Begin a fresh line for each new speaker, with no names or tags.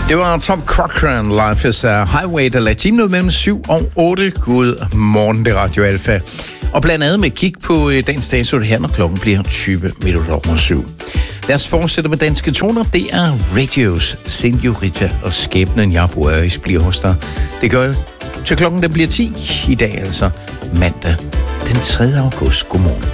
Det var Tom Cochrane, Life is a Highway, der lagde timen mellem 7 og 8. God morgen, det er Radio Alfa. Og blandt andet med kig på dagens dato, det her, når klokken bliver 20 minutter over 7. Lad os fortsætte med danske toner. Det er Radios Senorita og Skæbnen, jeg Worries bliver hos dig. Det gør til klokken, den bliver 10 i dag, altså mandag den 3. august. Godmorgen.